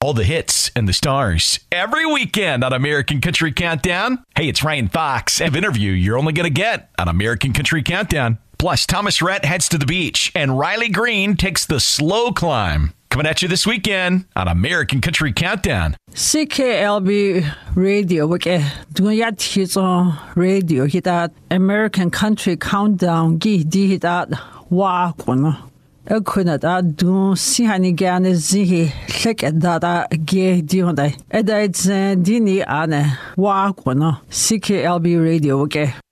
All the hits and the stars every weekend on American Country Countdown. Hey, it's Ryan Fox. An interview you're only going to get on American Country Countdown. Plus, Thomas Rhett heads to the beach and Riley Green takes the slow climb. Coming at you this weekend on American Country Countdown. CKLB Radio, wake dunya tizo radio hitat American Country Countdown gi di hitat wa kono. Ekuna da dun sihani gane zihi lek da ge di honda. Eda it's dini ane wa kono. CKLB Radio, wake.